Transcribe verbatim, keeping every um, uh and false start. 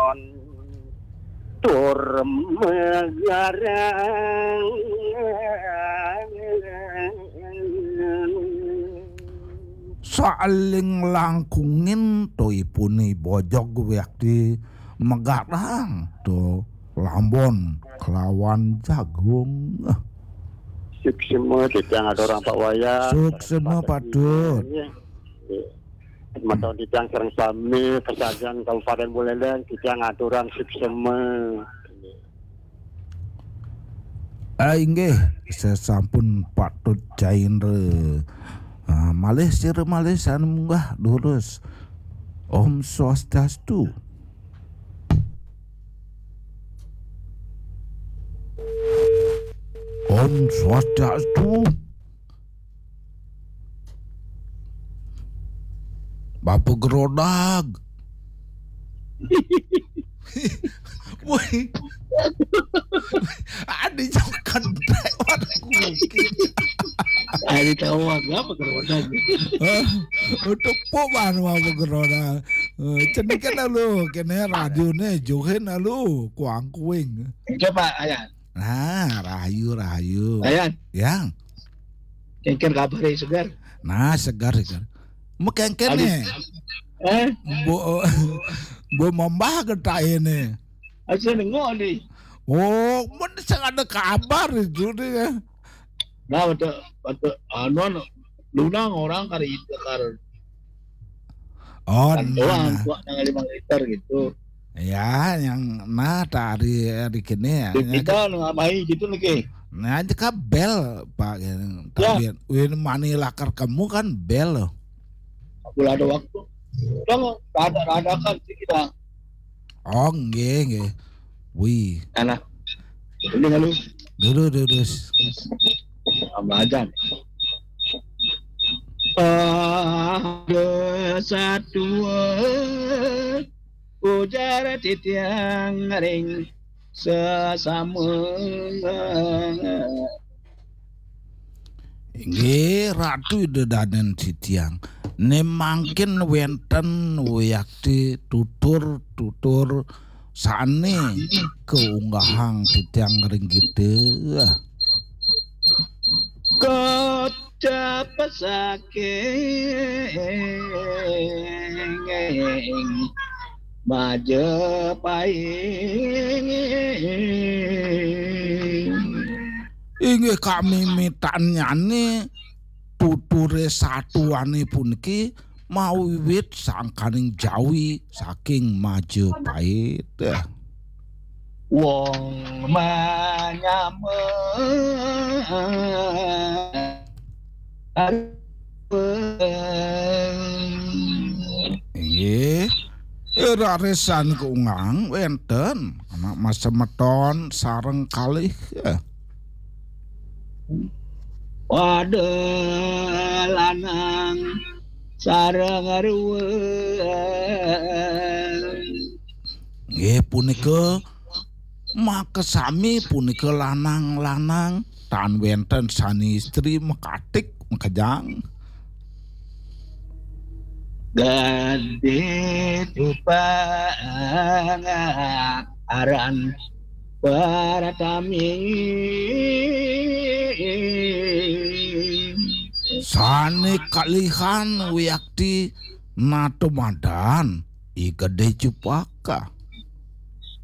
tur megarang saling langkungin to ipuni bojog waktu megarang to Lambon kelawan jagung. Suksema titiang ada orang Pak Waya. Suksema patut. Matau titiang serang sami Kesadian Kabupaten Buleleng titiang ada orang suksema. Ah inggih sesampun patut jainre. Ah, malih sira malih san munggah lurus. Om Swastiastu. Om Swastiastu. Bapak Gerodag. Woi. Ada jokan lewat kulit. Ada tahu apa Gerodag? Untuk poban Bapak Gerodag. Cendikan lu kene radio ne johen lu kuang kuing. Coba Ayan. Nah, rahayu rahayu. Ayan. Yang. Kengken kabar segar. Nah, segar segar. Mekengken ne. Eh, Bo bo membah getak ini. aja nengok ni. Oh, mana sangat ada kabar itu dia. Nah, betul betul. Anu, lunang orang kari itu kar. Oh, Orang nah. tua nang lima liter gitu. Ya, yang nah tadi hari kini ya. Kita ngapain gitu nih? Nah, aja kan bel Pak. Tapi win mani lakar kamu kan bel loh. Aku ada waktu. Kalau ada ada kan kita. Oh, nggih nggih. Wih, Anak. Ini lalu dulu dulu. Ramadan. Ada satu ujar titiang ring sesama. Nggih, ratu dedanen sitiang. Ne mangkin wenten yakti tutur-tutur sane keunggahang titiang ring gitu. Kota pesakeng Majapahit. Inggih kami mitanyane tuture satuane puniki mau wiwit sangkaning Jawi saking Majapahit. Wong manyame Inggih, ira resan keungang wenten anak Mas Semeton sareng kalih. Waduh lanang sareng aruwe. Nggih punika makesami punika lanang-lanang tan wenten sani istri mekatik mekajang. Gede tupang aran paratami. Sane kalihan wiyakti natumadan i gede cupaka.